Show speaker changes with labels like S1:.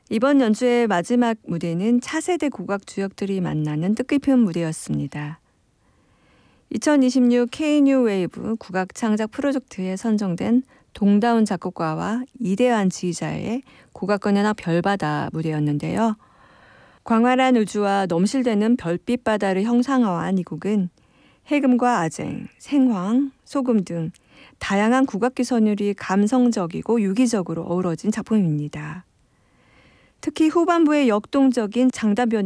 S1: 이번 연주의 마지막 무대는 차세대 국악 주역들이 만나는 뜻깊은 무대였습니다. 2026 K-뉴 웨이브 국악 창작 프로젝트에 선정된 동다운 작곡가와 이대환 지휘자의 국악건연악 별바다 무대였는데요. 광활한 우주와 넘실대는 별빛 바다를 형상화한 이 곡은 해금과 아쟁, 생황, 소금 등 다양한 국악기 선율이 감성적이고 유기적으로 어우러진 작품입니다. 특히 후반부의 역동적인 장단 변화